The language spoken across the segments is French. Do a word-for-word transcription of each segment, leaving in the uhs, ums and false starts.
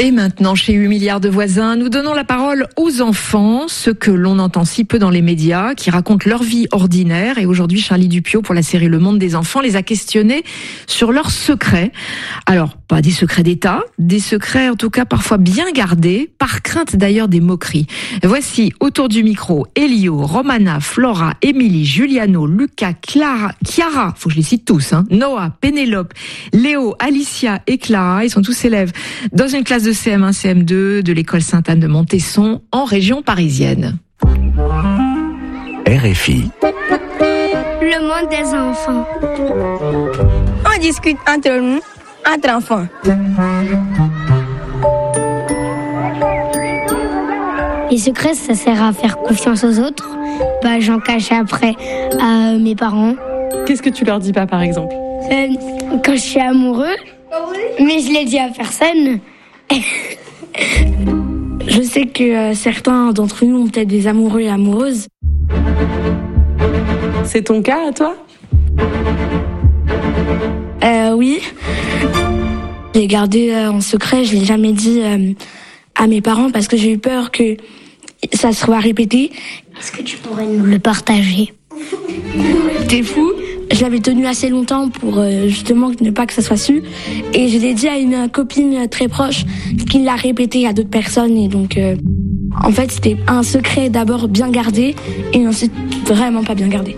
Et maintenant, chez huit milliards de voisins, nous donnons la parole aux enfants, ceux que l'on entend si peu dans les médias, qui racontent leur vie ordinaire. Et aujourd'hui, Charlie Dupiot, pour la série Le Monde des enfants, les a questionnés sur leurs secrets. Alors, pas des secrets d'État, des secrets en tout cas parfois bien gardés, par crainte d'ailleurs des moqueries. Voici, autour du micro, Elio, Romana, Flora, Émilie, Giuliano, Lucas, Clara, Chiara, faut que je les cite tous, hein, Noah, Pénélope, Léo, Alicia et Clara. Ils sont tous élèves dans une classe de C M un, C M deux de l'école Sainte-Anne de Montesson, en région parisienne. R F I. Le monde des enfants. On discute entre nous, entre enfants. Les secrets, ça sert à faire confiance aux autres. Bah, j'en cache après à mes parents. Qu'est-ce que tu leur dis pas, par exemple ? euh, Quand je suis amoureux, mais je l'ai dit à personne. Je sais que euh, certains d'entre nous ont peut-être des amoureux et amoureuses. C'est ton cas, à toi ? Euh, oui. J'ai gardé euh, en secret, je l'ai jamais dit euh, à mes parents parce que j'ai eu peur que ça se soit répété. Est-ce que tu pourrais nous le partager ? T'es fou ? Je l'avais tenu assez longtemps pour euh, justement ne pas que ça soit su. Et je l'ai dit à une copine très proche qui l'a répété à d'autres personnes. Et donc, euh, en fait, c'était un secret d'abord bien gardé et ensuite vraiment pas bien gardé.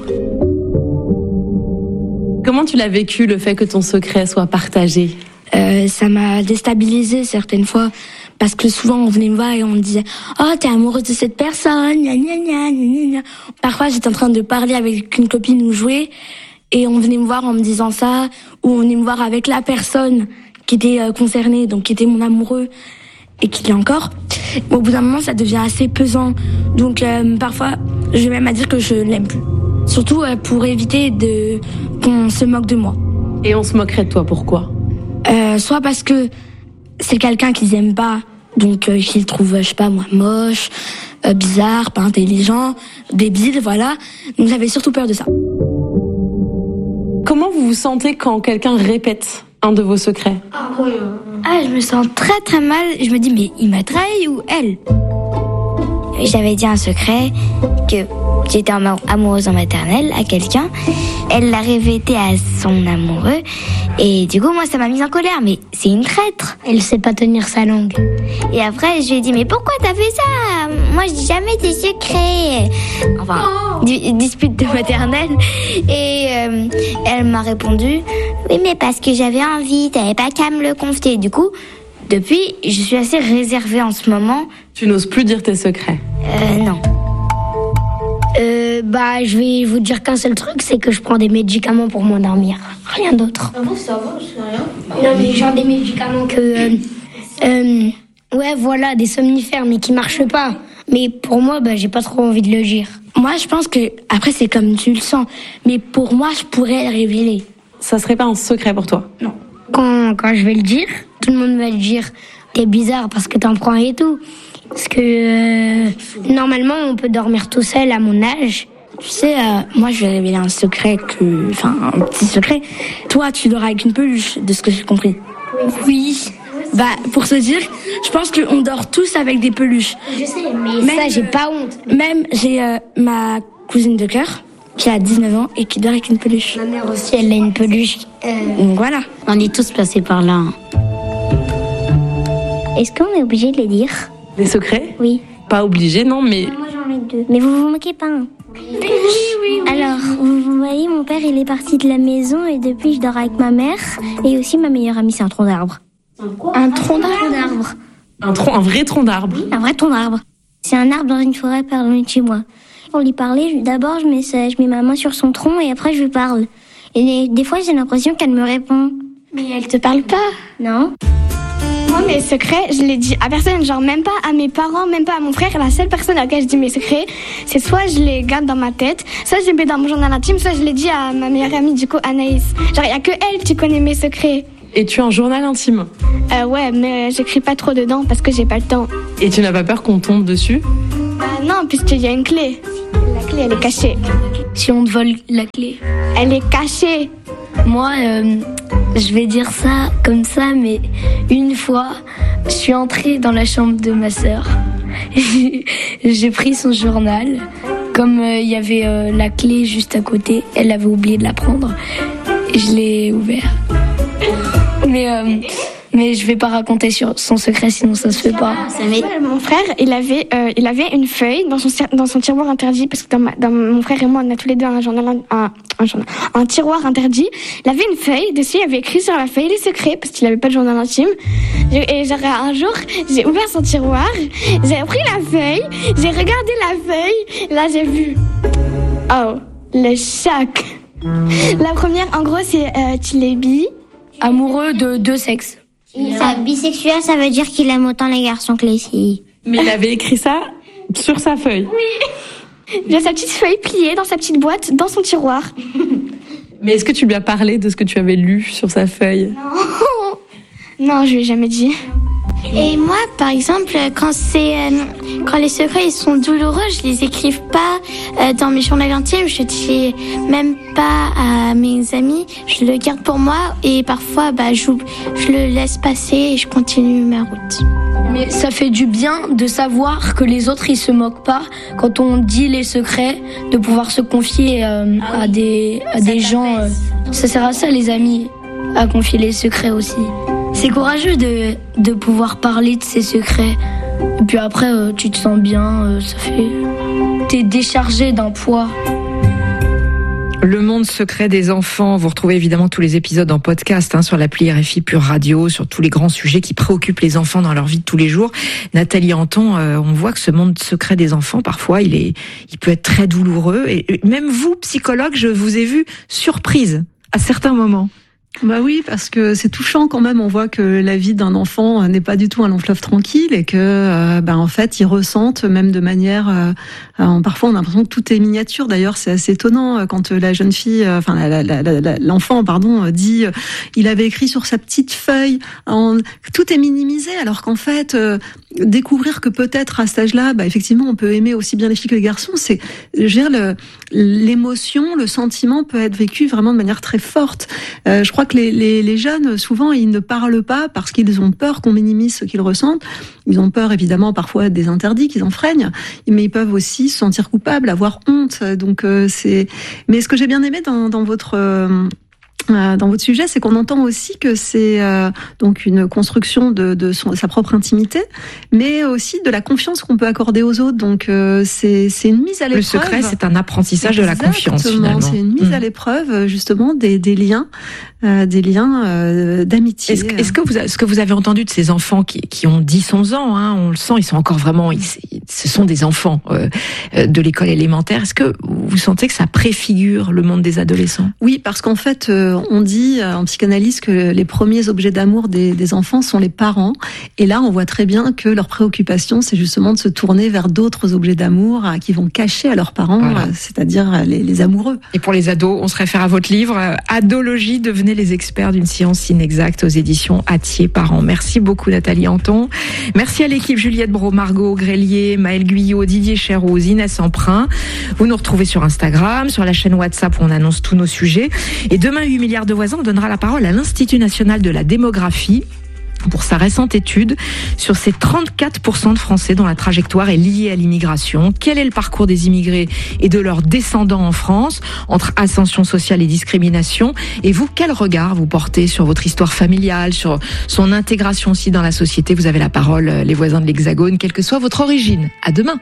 Comment tu l'as vécu, le fait que ton secret soit partagé ? Euh, ça m'a déstabilisée certaines fois parce que souvent on venait me voir et on me disait « Oh, t'es amoureuse de cette personne, gna gna gna gna gna ». Parfois, j'étais en train de parler avec une copine ou jouer et on venait me voir en me disant ça, ou on venait me voir avec la personne qui était euh, concernée, donc qui était mon amoureux et qui l'est encore. Au bout d'un moment, ça devient assez pesant. Donc euh, parfois, je vais même à dire que je l'aime plus. Surtout euh, pour éviter de qu'on se moque de moi. Et on se moquerait de toi, pourquoi ? Euh, soit parce que c'est quelqu'un qu'ils aiment pas, donc euh, qu'ils trouvent, je sais pas moi, moche, euh, bizarre, pas intelligent, débile, voilà. Donc j'avais surtout peur de ça. Comment vous vous sentez quand quelqu'un répète un de vos secrets ? Ah, je me sens très très mal. Je me dis, mais il m'a trahi ou elle ? J'avais dit un secret que j'étais amoureuse en maternelle à quelqu'un. Elle l'a répété à son amoureux. Et du coup, moi, ça m'a mise en colère. Mais c'est une traître. Elle sait pas tenir sa langue. Et après, je lui ai dit, mais pourquoi t'as fait ça ? Moi, je dis jamais tes secrets. Enfin, oh. du, dispute de maternelle. Et euh, elle m'a répondu, oui, mais parce que j'avais envie, t'avais pas qu'à me le confier. Du coup, depuis, je suis assez réservée en ce moment. Tu n'oses plus dire tes secrets ? Euh, non. Euh, bah, je vais vous dire qu'un seul truc, c'est que je prends des médicaments pour m'endormir. Rien d'autre. Ah bon, ça va, c'est rien. Non, mais genre des médicaments que... Euh, euh, ouais, voilà, des somnifères, mais qui marchent pas. Mais pour moi, bah, j'ai pas trop envie de le dire. Moi, je pense que, après, c'est comme tu le sens. Mais pour moi, je pourrais le révéler. Ça serait pas un secret pour toi ? Non. Quand, quand je vais le dire, tout le monde va le dire. T'es bizarre parce que t'en prends et tout. Parce que euh, normalement, on peut dormir tout seul à mon âge. Tu sais, euh, moi, je vais révéler un secret que, enfin, un petit secret. Toi, tu dors avec une peluche, de ce que j'ai compris. Oui. Bah, pour se dire, je pense qu'on dort tous avec des peluches. Je sais, mais même, ça, j'ai pas honte. Même, j'ai euh, ma cousine de cœur qui a dix-neuf ans et qui dort avec une peluche. Ma mère aussi, elle a une peluche. Euh... Donc voilà. On est tous passés par là. Est-ce qu'on est obligé de les dire ? Des secrets ? Oui. Pas obligé, non, mais... Moi, j'en ai deux. Mais vous vous moquez pas, hein ? Oui, oui, oui. Alors, vous voyez, mon père, il est parti de la maison et depuis, je dors avec ma mère. Et aussi, ma meilleure amie, c'est un tronc d'arbre. Un quoi ? Un tronc d'arbre. Un, tronc, un vrai tronc d'arbre ? Oui, un vrai tronc d'arbre. C'est un arbre dans une forêt pas loin de chez moi. Pour lui parler, d'abord, je mets, ça, je mets ma main sur son tronc et après, je lui parle. Et des fois, j'ai l'impression qu'elle me répond. Mais elle te parle pas ? Non. Moi, mes secrets, je les dis à personne, genre même pas à mes parents, même pas à mon frère. La seule personne à laquelle je dis mes secrets, c'est soit je les garde dans ma tête, soit je les mets dans mon journal intime, soit je les dis à ma meilleure amie, du coup, Anaïs. Genre, il y a que elle qui connaît mes secrets. Et tu as un journal intime ? Euh, ouais, mais j'écris pas trop dedans parce que j'ai pas le temps. Et tu n'as pas peur qu'on tombe dessus ? Euh, non, puisqu'il y a une clé. La clé, elle est cachée. Si on te vole la clé ? Elle est cachée. Moi, euh, je vais dire ça comme ça, mais une fois, je suis entrée dans la chambre de ma sœur. J'ai pris son journal. Comme il euh, y avait euh, la clé juste à côté, elle avait oublié de la prendre. Et je l'ai ouvert. Mais... Euh, Mais je vais pas raconter sur son secret, sinon ça se fait pas. Mon frère, il avait, euh, il avait une feuille dans son dans son tiroir interdit, parce que dans, ma, dans mon frère et moi, on a tous les deux un journal, un, un journal, un tiroir interdit. Il avait une feuille dessus, il avait écrit sur la feuille les secrets, parce qu'il avait pas de journal intime. Et genre un jour, j'ai ouvert son tiroir, j'ai pris la feuille, j'ai regardé la feuille, et là j'ai vu, oh, le choc. La première, en gros, c'est euh, qu'il est bi, amoureux de deux sexes. Ça, bisexuel, ça veut dire qu'il aime autant les garçons que les filles. Mais il avait écrit ça sur sa feuille. Oui. Il a sa petite feuille pliée dans sa petite boîte, dans son tiroir. Mais est-ce que tu lui as parlé de ce que tu avais lu sur sa feuille ? Non. Non, je lui ai jamais dit. Et moi, par exemple, quand c'est euh, quand les secrets ils sont douloureux, je les écrive pas euh, dans mes journaux intimes. Je dis même pas à mes amis. Je le garde pour moi et parfois, bah, je, je le laisse passer et je continue ma route. Mais ça fait du bien de savoir que les autres ils se moquent pas quand on dit les secrets, de pouvoir se confier euh, ah oui. à des à ça des gens. Euh, ça sert à ça, les amis, à confier les secrets aussi. C'est courageux de, de pouvoir parler de ses secrets. Et puis après, euh, tu te sens bien, euh, ça fait... T'es déchargé d'un poids. Le monde secret des enfants. Vous retrouvez évidemment tous les épisodes en podcast hein, sur l'appli R F I Pure Radio, sur tous les grands sujets qui préoccupent les enfants dans leur vie de tous les jours. Nathalie Anton, euh, on voit que ce monde secret des enfants, parfois, il est, il peut être très douloureux. Et même vous, psychologue, je vous ai vu surprise à certains moments. Bah oui, parce que c'est touchant quand même. On voit que la vie d'un enfant n'est pas du tout un long fleuve tranquille et que, euh, bah en fait, ils ressentent même de manière. Euh, euh, parfois, on a l'impression que tout est miniature. D'ailleurs, c'est assez étonnant quand la jeune fille, euh, enfin la, la, la, la, l'enfant, pardon, dit, euh, il avait écrit sur sa petite feuille. En, tout est minimisé, alors qu'en fait, euh, découvrir que peut-être à cet âge-là, bah effectivement, on peut aimer aussi bien les filles que les garçons. C'est, je veux dire, le, l'émotion, le sentiment peut être vécu vraiment de manière très forte. Euh, je crois que les, les, les jeunes, souvent, ils ne parlent pas parce qu'ils ont peur qu'on minimise ce qu'ils ressentent. Ils ont peur, évidemment, parfois des interdits qu'ils enfreignent, mais ils peuvent aussi se sentir coupables, avoir honte. Donc, euh, c'est. Mais ce que j'ai bien aimé dans, dans votre euh, dans votre sujet, c'est qu'on entend aussi que c'est euh, donc une construction de, de, son, de sa propre intimité, mais aussi de la confiance qu'on peut accorder aux autres. Donc euh, c'est, c'est une mise à l'épreuve. Le secret, c'est un apprentissage Exactement, de la confiance. Finalement, c'est une mise mmh. à l'épreuve justement des, des liens, euh, des liens euh, d'amitié. Est-ce, est-ce que vous, ce que vous avez entendu de ces enfants qui, qui ont dix onze ans, hein, on le sent, ils sont encore vraiment, ils, ce sont des enfants euh, de l'école élémentaire. Est-ce que vous sentez que ça préfigure le monde des adolescents ? Oui, parce qu'en fait. Euh, On dit en psychanalyse que les premiers objets d'amour des, des enfants sont les parents. Et là, on voit très bien que leur préoccupation, c'est justement de se tourner vers d'autres objets d'amour qui vont cacher à leurs parents, voilà. c'est-à-dire les, les amoureux. Et pour les ados, on se réfère à votre livre « Adologie, devenez les experts d'une science inexacte » aux éditions Hatier Parents. Merci beaucoup Nathalie Anton. Merci à l'équipe Juliette Brault, Margot Grélier, Maëlle Guyot, Didier Chéreau, Inès Emprunt. Vous nous retrouvez sur Instagram, sur la chaîne WhatsApp où on annonce tous nos sujets. Et demain, huit milliards de voisins, on donnera la parole à l'Institut national de la démographie pour sa récente étude sur ces trente-quatre pour cent de Français dont la trajectoire est liée à l'immigration. Quel est le parcours des immigrés et de leurs descendants en France, entre ascension sociale et discrimination? Et vous, quel regard vous portez sur votre histoire familiale, sur son intégration aussi dans la société? Vous avez la parole, les voisins de l'Hexagone, quelle que soit votre origine. À demain.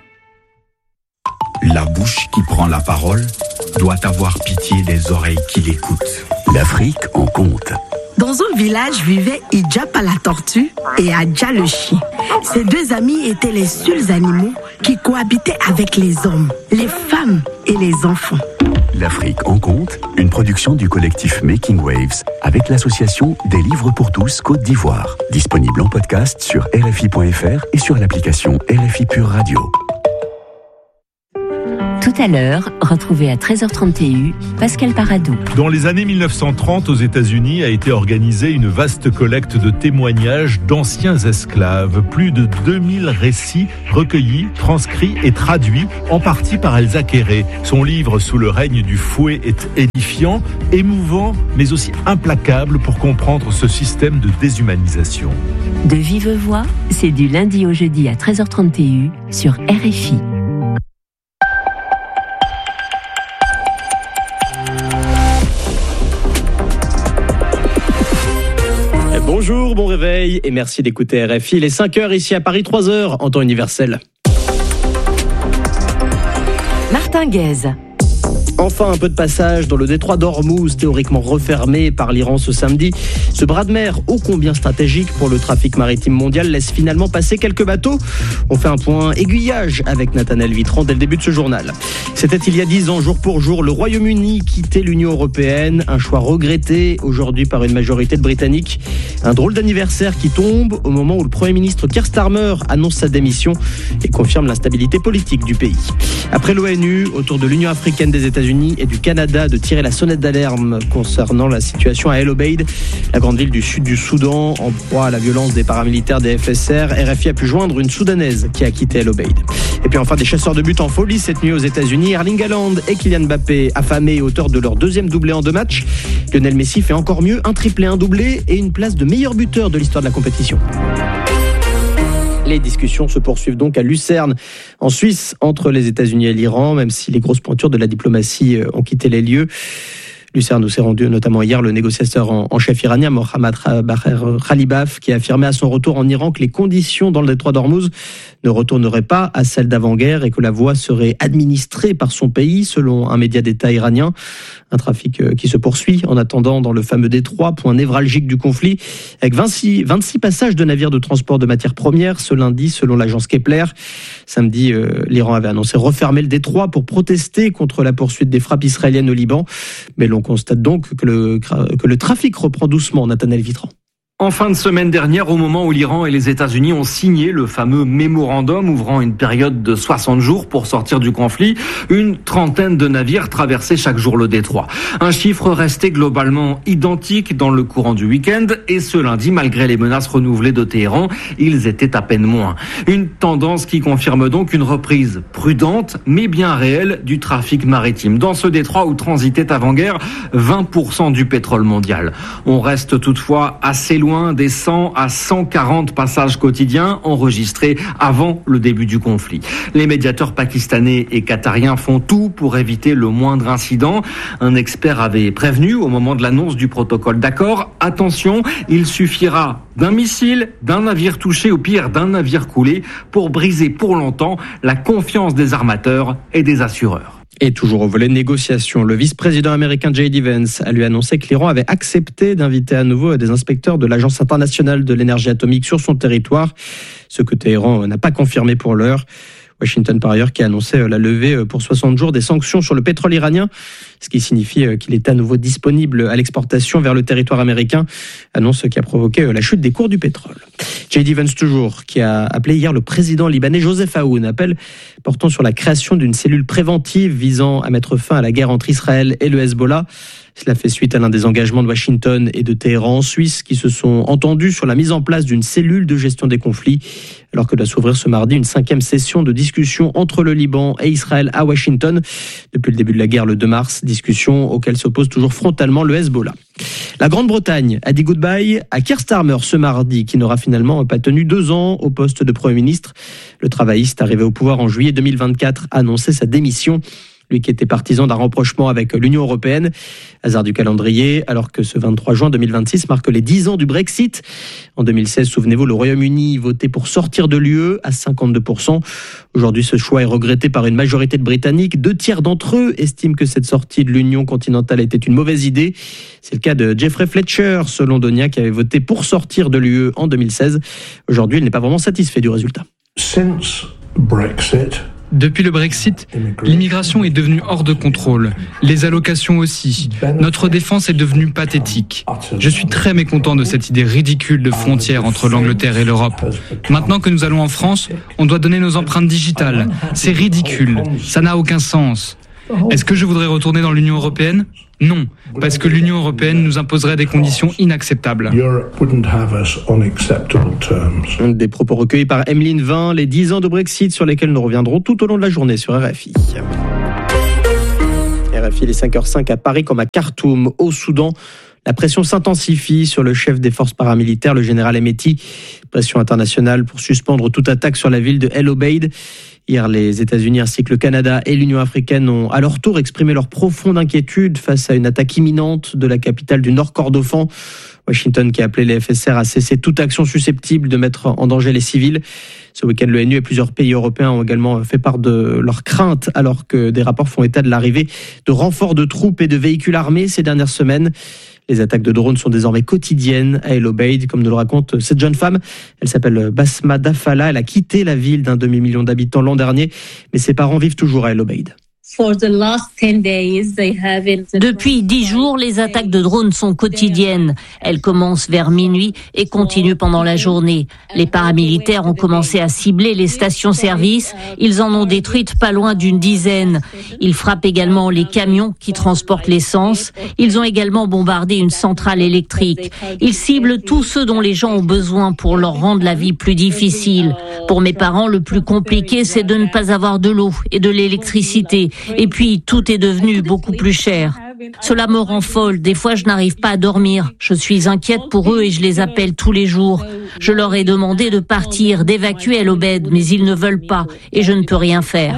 La bouche qui prend la parole doit avoir pitié des oreilles qui l'écoutent. L'Afrique en compte. Dans un village vivaient Idjapa la tortue et Adja le chien. Ces deux amis étaient les seuls animaux qui cohabitaient avec les hommes, les femmes et les enfants. L'Afrique en compte, une production du collectif Making Waves avec l'association Des Livres pour tous Côte d'Ivoire. Disponible en podcast sur R F I point F R et sur l'application R F I Pure Radio. Tout Tout à l'heure, retrouvez à treize heures trente T U Pascal Paradou. Dans les années mille neuf cent trente, aux États-Unis, a été organisée une vaste collecte de témoignages d'anciens esclaves. Plus de deux mille récits recueillis, transcrits et traduits, en partie par Elsa Quéré. Son livre « Sous le règne du fouet » est édifiant, émouvant, mais aussi implacable pour comprendre ce système de déshumanisation. De vive voix, c'est du lundi au jeudi à treize heures trente T U sur R F I. Bonjour, bon réveil et merci d'écouter R F I. Il est cinq heures ici à Paris, trois heures en temps universel. Martin Guez. Enfin, un peu de passage dans le détroit d'Ormuz, théoriquement refermé par l'Iran ce samedi. Ce bras de mer, ô combien stratégique pour le trafic maritime mondial, laisse finalement passer quelques bateaux. On fait un point aiguillage avec Nathanaël Vitran dès le début de ce journal. C'était il y a dix ans, jour pour jour, le Royaume-Uni quittait l'Union européenne. Un choix regretté aujourd'hui par une majorité de Britanniques. Un drôle d'anniversaire qui tombe au moment où le Premier ministre Keir Starmer annonce sa démission et confirme l'instabilité politique du pays. Après l'ONU, autour de l'Union africaine des États-Unis et du Canada de tirer la sonnette d'alarme concernant la situation à El Obeid, la grande ville du sud du Soudan, en proie à la violence des paramilitaires des F S R. R F I a pu joindre une Soudanaise qui a quitté El Obeid. Et puis enfin, des chasseurs de but en folie cette nuit aux États-Unis. Erling Haaland et Kylian Mbappé, affamés et auteurs de leur deuxième doublé en deux matchs. Lionel Messi fait encore mieux, un triplé, un doublé et une place de meilleur buteur de l'histoire de la compétition. Les discussions se poursuivent donc à Lucerne, en Suisse, entre les États-Unis et l'Iran, même si les grosses pointures de la diplomatie ont quitté les lieux. Lucerne nous s'est rendu notamment hier le négociateur en, en chef iranien Mohammad Bagher Khalibaf, qui a affirmé à son retour en Iran que les conditions dans le détroit d'Ormuz ne retourneraient pas à celles d'avant-guerre et que la voie serait administrée par son pays, selon un média d'État iranien. Un trafic qui se poursuit en attendant dans le fameux détroit, point névralgique du conflit, avec vingt-six, vingt-six passages de navires de transport de matières premières ce lundi, selon l'agence Kepler. Samedi, euh, l'Iran avait annoncé refermer le détroit pour protester contre la poursuite des frappes israéliennes au Liban. Mais l'on constate donc que le, que le trafic reprend doucement, Nathanaël Vitran. En fin de semaine dernière, au moment où l'Iran et les États-Unis ont signé le fameux mémorandum ouvrant une période de soixante jours pour sortir du conflit, une trentaine de navires traversaient chaque jour le détroit. Un chiffre resté globalement identique dans le courant du week-end et ce lundi, malgré les menaces renouvelées de Téhéran, ils étaient à peine moins. Une tendance qui confirme donc une reprise prudente mais bien réelle du trafic maritime. Dans ce détroit où transitait avant-guerre vingt pour cent du pétrole mondial. On reste toutefois assez loin des cent à cent quarante passages quotidiens enregistrés avant le début du conflit. Les médiateurs pakistanais et qatariens font tout pour éviter le moindre incident. Un expert avait prévenu au moment de l'annonce du protocole d'accord, attention, il suffira d'un missile, d'un navire touché, au pire d'un navire coulé, pour briser pour longtemps la confiance des armateurs et des assureurs. Et toujours au volet négociation, le vice-président américain J D Vance a lui annoncé que l'Iran avait accepté d'inviter à nouveau des inspecteurs de l'Agence internationale de l'énergie atomique sur son territoire, ce que Téhéran n'a pas confirmé pour l'heure. Washington, par ailleurs, qui a annoncé la levée pour soixante jours des sanctions sur le pétrole iranien, ce qui signifie qu'il est à nouveau disponible à l'exportation vers le territoire américain, annonce qui a provoqué la chute des cours du pétrole. J D Vance toujours, qui a appelé hier le président libanais Joseph Aoun, appel portant sur la création d'une cellule préventive visant à mettre fin à la guerre entre Israël et le Hezbollah. Cela fait suite à l'un des engagements de Washington et de Téhéran en Suisse qui se sont entendus sur la mise en place d'une cellule de gestion des conflits, alors que doit s'ouvrir ce mardi une cinquième session de discussion entre le Liban et Israël à Washington. Depuis le début de la guerre le deux mars, discussion auxquelles s'oppose toujours frontalement le Hezbollah. La Grande-Bretagne a dit goodbye à Keir Starmer ce mardi, qui n'aura finalement pas tenu deux ans au poste de Premier ministre. Le travailliste, arrivé au pouvoir en juillet deux mille vingt-quatre, a annoncé sa démission. Lui qui était partisan d'un rapprochement avec l'Union européenne. Hasard du calendrier, alors que ce vingt-trois juin deux mille vingt-six marque les dix ans du Brexit. En deux mille seize, souvenez-vous, le Royaume-Uni votait pour sortir de l'U E à cinquante-deux pour cent. Aujourd'hui, ce choix est regretté par une majorité de Britanniques. Deux tiers d'entre eux estiment que cette sortie de l'Union continentale était une mauvaise idée. C'est le cas de Jeffrey Fletcher, ce londonien qui avait voté pour sortir de l'U E en deux mille seize. Aujourd'hui, il n'est pas vraiment satisfait du résultat. Since Brexit, Depuis le Brexit, l'immigration est devenue hors de contrôle. Les allocations aussi. Notre défense est devenue pathétique. Je suis très mécontent de cette idée ridicule de frontière entre l'Angleterre et l'Europe. Maintenant que nous allons en France, on doit donner nos empreintes digitales. C'est ridicule. Ça n'a aucun sens. Est-ce que je voudrais retourner dans l'Union européenne ? Non, parce que l'Union européenne nous imposerait des conditions inacceptables. Des propos recueillis par Emeline Vin, les dix ans de Brexit sur lesquels nous reviendrons tout au long de la journée sur R F I. R F I, les cinq heures cinq à Paris comme à Khartoum, au Soudan. La pression s'intensifie sur le chef des forces paramilitaires, le général Hemeti. Pression internationale pour suspendre toute attaque sur la ville de El Obeid. Hier, les États-Unis ainsi que le Canada et l'Union africaine ont à leur tour exprimé leur profonde inquiétude face à une attaque imminente de la capitale du Nord Kordofan. Washington qui a appelé les F S R à cesser toute action susceptible de mettre en danger les civils. Ce week-end, l'O N U et plusieurs pays européens ont également fait part de leurs craintes alors que des rapports font état de l'arrivée de renforts de troupes et de véhicules armés ces dernières semaines. Les attaques de drones sont désormais quotidiennes à El Obeid, comme nous le raconte cette jeune femme. Elle s'appelle Basma Dafala. Elle a quitté la ville d'un demi-million d'habitants l'an dernier, mais ses parents vivent toujours à El Obeid. Depuis dix jours, les attaques de drones sont quotidiennes. Elles commencent vers minuit et continuent pendant la journée. Les paramilitaires ont commencé à cibler les stations-service. Ils en ont détruites pas loin d'une dizaine. Ils frappent également les camions qui transportent l'essence. Ils ont également bombardé une centrale électrique. Ils ciblent tous ceux dont les gens ont besoin pour leur rendre la vie plus difficile. Pour mes parents, le plus compliqué, c'est de ne pas avoir de l'eau et de l'électricité. Et puis, tout est devenu beaucoup plus cher. Cela me rend folle. Des fois, je n'arrive pas à dormir. Je suis inquiète pour eux et je les appelle tous les jours. Je leur ai demandé de partir, d'évacuer El Obeid, mais ils ne veulent pas et je ne peux rien faire.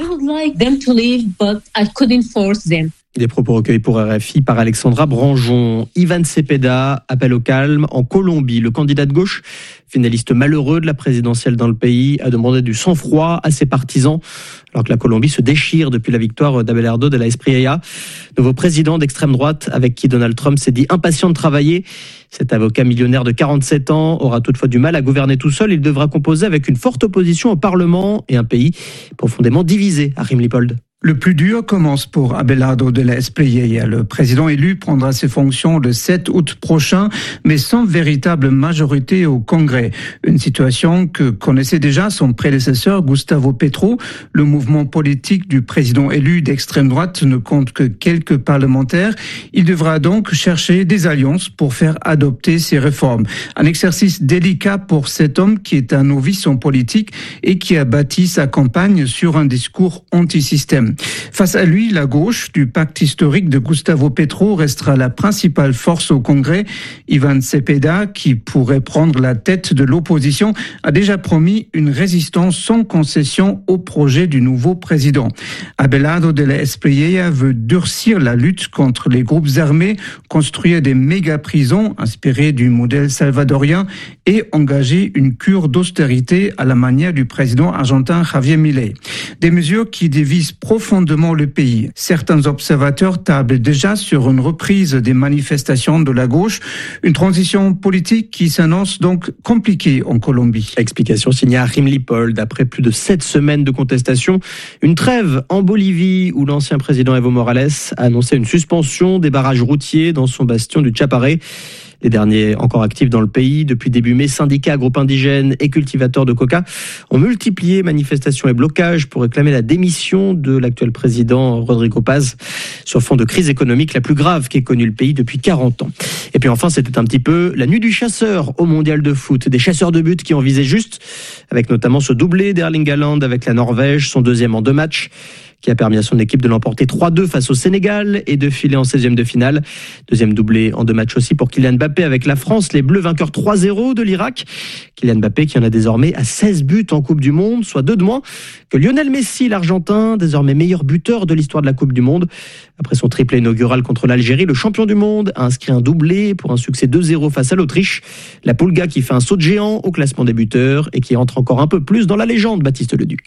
Des propos recueillis pour R F I par Alexandra Branjon. Ivan Cepeda appelle au calme. En Colombie, le candidat de gauche, finaliste malheureux de la présidentielle dans le pays, a demandé du sang-froid à ses partisans, alors que la Colombie se déchire depuis la victoire d'Abelardo de la Espriella, nouveau président d'extrême droite avec qui Donald Trump s'est dit impatient de travailler. Cet avocat millionnaire de quarante-sept ans aura toutefois du mal à gouverner tout seul. Il devra composer avec une forte opposition au Parlement et un pays profondément divisé. Arim Lipold. Le plus dur commence pour Abelardo de la Espriella. Le président élu prendra ses fonctions le sept août prochain, mais sans véritable majorité au Congrès. Une situation que connaissait déjà son prédécesseur Gustavo Petro. Le mouvement politique du président élu d'extrême droite ne compte que quelques parlementaires. Il devra donc chercher des alliances pour faire adopter ces réformes. Un exercice délicat pour cet homme qui est un novice en politique et qui a bâti sa campagne sur un discours anti-système. Face à lui, la gauche du pacte historique de Gustavo Petro restera la principale force au Congrès. Ivan Cepeda, qui pourrait prendre la tête de l'opposition, a déjà promis une résistance sans concession au projet du nouveau président. Abelardo de la Espriella veut durcir la lutte contre les groupes armés, construire des méga-prisons inspirées du modèle salvadorien et engager une cure d'austérité à la manière du président argentin Javier Milei. Des mesures qui divisent profondément profondément le pays. Certains observateurs tablent déjà sur une reprise des manifestations de la gauche, une transition politique qui s'annonce donc compliquée en Colombie. Explication signée Arim Lipold. Après plus de sept semaines de contestation, une trêve en Bolivie où l'ancien président Evo Morales a annoncé une suspension des barrages routiers dans son bastion du Chaparré. Les derniers encore actifs dans le pays. Depuis début mai, syndicats, groupes indigènes et cultivateurs de coca ont multiplié manifestations et blocages pour réclamer la démission de l'actuel président Rodrigo Paz sur fond de crise économique la plus grave qu'ait connue le pays depuis quarante ans. Et puis enfin, c'était un petit peu la nuit du chasseur au mondial de foot. Des chasseurs de but qui ont visé juste, avec notamment ce doublé d'Erling Haaland avec la Norvège, son deuxième en deux matchs, qui a permis à son équipe de l'emporter trois deux face au Sénégal et de filer en seizième de finale. Deuxième doublé en deux matchs aussi pour Kylian Mbappé avec la France, les Bleus vainqueurs trois zéro de l'Irak. Kylian Mbappé qui en a désormais à seize buts en Coupe du Monde, soit deux de moins que Lionel Messi, l'Argentin, désormais meilleur buteur de l'histoire de la Coupe du Monde. Après son triplé inaugural contre l'Algérie, le champion du monde a inscrit un doublé pour un succès deux zéro face à l'Autriche. La Pulga qui fait un saut de géant au classement des buteurs et qui entre encore un peu plus dans la légende, Baptiste Leduc.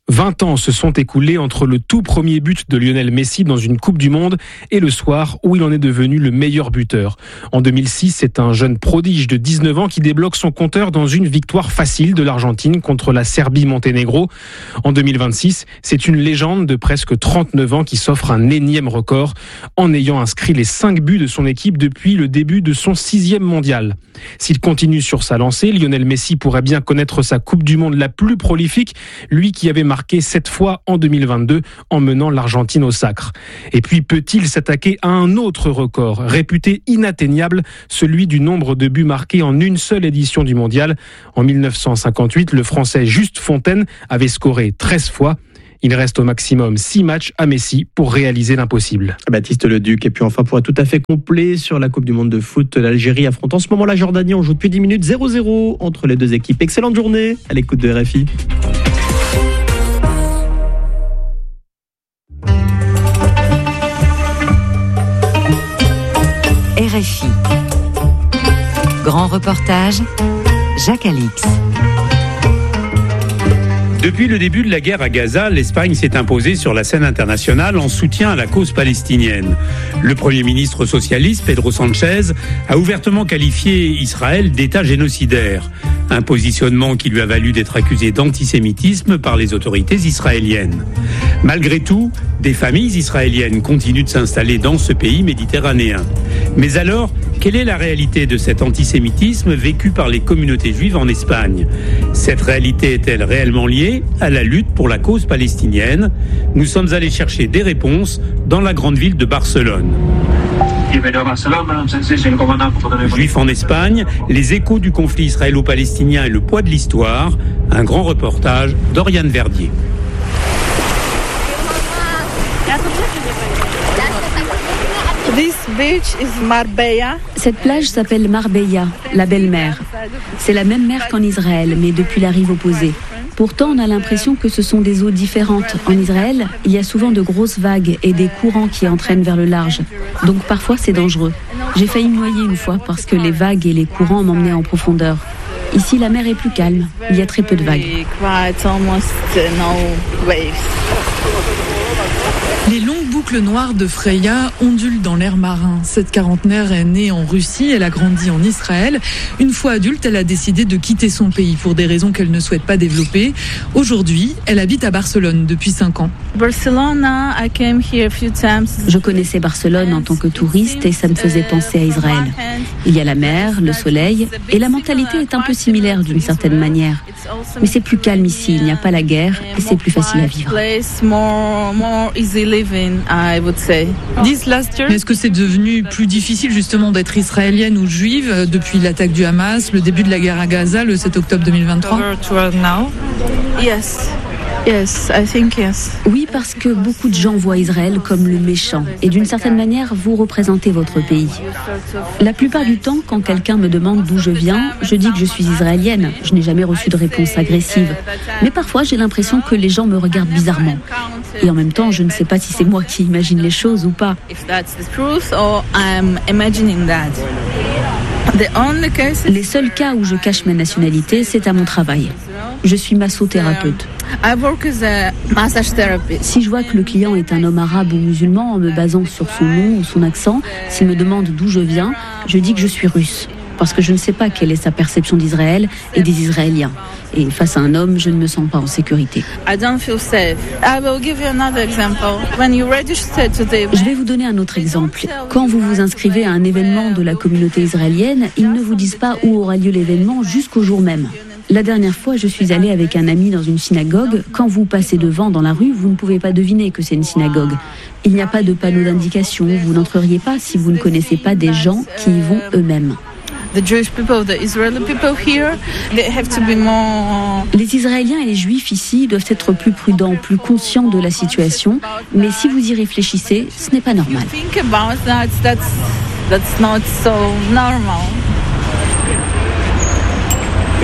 vingt ans se sont écoulés entre le tout premier but de Lionel Messi dans une Coupe du Monde et le soir où il en est devenu le meilleur buteur. En deux mille six, c'est un jeune prodige de dix-neuf ans qui débloque son compteur dans une victoire facile de l'Argentine contre la Serbie-Monténégro. En deux mille vingt-six, c'est une légende de presque trente-neuf ans qui s'offre un énième record en ayant inscrit les cinq buts de son équipe depuis le début de son sixième mondial. S'il continue sur sa lancée, Lionel Messi pourrait bien connaître sa Coupe du Monde la plus prolifique, lui qui avait marqué sept fois en deux mille vingt-deux en menant l'Argentine au sacre. Et puis peut-il s'attaquer à un autre record, réputé inatteignable, celui du nombre de buts marqués en une seule édition du mondial. En mille neuf cent cinquante-huit, le Français Juste Fontaine avait scoré treize fois. Il reste au maximum six matchs à Messi pour réaliser l'impossible. Baptiste Leduc. Et puis enfin, pour être tout à fait complet sur la Coupe du Monde de foot, l'Algérie affronte en ce moment la Jordanie. On joue depuis dix minutes, zéro zéro entre les deux équipes. Excellente journée à l'écoute de R F I. R F I. Grand reportage, Jacques Alix. Depuis le début de la guerre à Gaza, l'Espagne s'est imposée sur la scène internationale en soutien à la cause palestinienne. Le Premier ministre socialiste, Pedro Sánchez, a ouvertement qualifié Israël d'État génocidaire. Un positionnement qui lui a valu d'être accusé d'antisémitisme par les autorités israéliennes. Malgré tout, des familles israéliennes continuent de s'installer dans ce pays méditerranéen. Mais alors, quelle est la réalité de cet antisémitisme vécu par les communautés juives en Espagne ? Cette réalité est-elle réellement liée à la lutte pour la cause palestinienne ? Nous sommes allés chercher des réponses dans la grande ville de Barcelone. Juifs en Espagne, les échos du conflit israélo-palestinien et le poids de l'histoire. Un grand reportage d'Oriane Verdier. Cette plage s'appelle Marbella, la belle mer. C'est la même mer qu'en Israël, mais depuis la rive opposée. Pourtant, on a l'impression que ce sont des eaux différentes. En Israël, il y a souvent de grosses vagues et des courants qui entraînent vers le large. Donc parfois, c'est dangereux. J'ai failli me noyer une fois parce que les vagues et les courants m'emmenaient en profondeur. Ici, la mer est plus calme. Il y a très peu de vagues. Les longues boucles noires de Freya ondulent dans l'air marin. Cette quarantenaire est née en Russie, elle a grandi en Israël. Une fois adulte, elle a décidé de quitter son pays pour des raisons qu'elle ne souhaite pas développer. Aujourd'hui, elle habite à Barcelone depuis cinq ans. Je connaissais Barcelone en tant que touriste et ça me faisait penser à Israël. Il y a la mer, le soleil et la mentalité est un peu similaire d'une certaine manière. Mais c'est plus calme ici, il n'y a pas la guerre et c'est plus facile à vivre. Mais est-ce que c'est devenu plus difficile justement d'être israélienne ou juive depuis l'attaque du Hamas, le début de la guerre à Gaza le sept octobre deux mille vingt-trois ? Yes, I think yes. Oui, parce que beaucoup de gens voient Israël comme le méchant. Et d'une certaine manière, vous représentez votre pays. La plupart du temps, quand quelqu'un me demande d'où je viens, je dis que je suis israélienne. Je n'ai jamais reçu de réponse agressive. Mais parfois, j'ai l'impression que les gens me regardent bizarrement. Et en même temps, je ne sais pas si c'est moi qui imagine les choses ou pas. Les seuls cas où je cache ma nationalité, c'est à mon travail. Je suis massothérapeute. Si je vois que le client est un homme arabe ou musulman, en me basant sur son nom ou son accent, s'il me demande d'où je viens, je dis que je suis russe. Parce que je ne sais pas quelle est sa perception d'Israël et des Israéliens. Et face à un homme, je ne me sens pas en sécurité. Je vais vous donner un autre exemple. Quand vous vous inscrivez à un événement de la communauté israélienne, ils ne vous disent pas où aura lieu l'événement jusqu'au jour même. La dernière fois, je suis allée avec un ami dans une synagogue. Quand vous passez devant dans la rue, vous ne pouvez pas deviner que c'est une synagogue. Il n'y a pas de panneau d'indication. Vous n'entreriez pas si vous ne connaissez pas des gens qui y vont eux-mêmes. Les Israéliens et les Juifs ici doivent être plus prudents, plus conscients de la situation. Mais si vous y réfléchissez, ce n'est pas normal.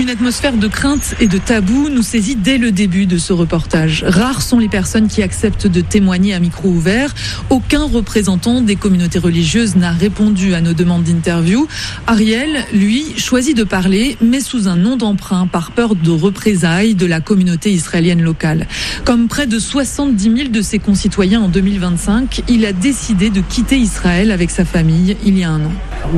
Une atmosphère de crainte et de tabou nous saisit dès le début de ce reportage. Rares sont les personnes qui acceptent de témoigner à micro ouvert. Aucun représentant des communautés religieuses n'a répondu à nos demandes d'interview. Ariel, lui, choisit de parler, mais sous un nom d'emprunt par peur de représailles de la communauté israélienne locale. Comme près de soixante-dix mille de ses concitoyens en deux mille vingt-cinq, il a décidé de quitter Israël avec sa famille il y a un an.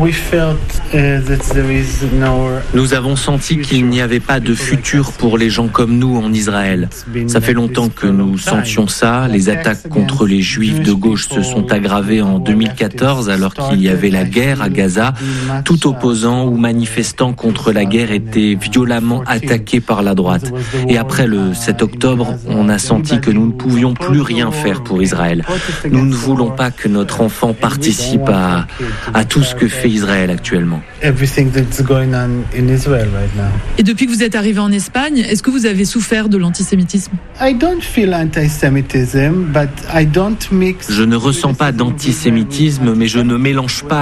Nous avons senti qu'il n'y avait pas de futur pour les gens comme nous en Israël. Ça fait longtemps que nous sentions ça. Les attaques contre les juifs de gauche se sont aggravées en deux mille quatorze alors qu'il y avait la guerre à Gaza. Tout opposant ou manifestant contre la guerre était violemment attaqué par la droite. Et après le sept octobre, on a senti que nous ne pouvions plus rien faire pour Israël. Nous ne voulons pas que notre enfant participe à, à tout ce que fait Israël actuellement. Et depuis que vous êtes arrivé en Espagne, est-ce que vous avez souffert de l'antisémitisme ? Je ne ressens pas d'antisémitisme, mais je ne mélange pas